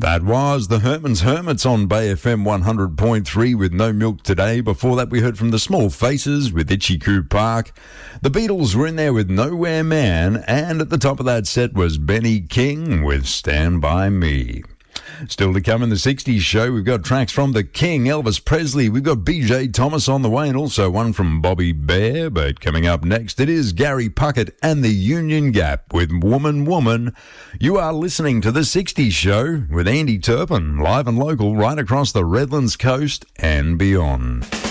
That was the Herman's Hermits on Bay FM 100.3 with No Milk Today. Before that, we heard from the Small Faces with Itchy Coo Park. The Beatles were in there with Nowhere Man, and at the top of that set was Benny King with Stand By Me. Still to come in the 60s show, we've got tracks from The King, Elvis Presley, we've got BJ Thomas on the way, and also one from Bobby Bear. But coming up next, it is Gary Puckett and the Union Gap with Woman, Woman. You are listening to the 60s show with Andy Turpin, live and local right across the Redlands coast and beyond.